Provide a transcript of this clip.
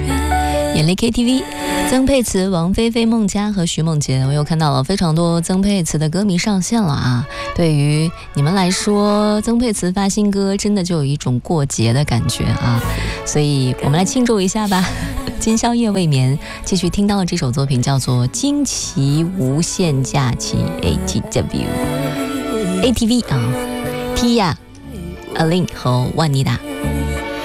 眼泪 KTV， 曾沛慈、王菲菲、孟佳和徐梦洁，我又看到了非常多曾沛慈的歌迷上线了啊！对于你们来说，曾沛慈发新歌真的就有一种过节的感觉啊，所以我们来庆祝一下吧！今宵夜未眠，继续听到的这首作品叫做《惊奇无限假期》ATV 啊 ，Tia、Alin 和万妮达。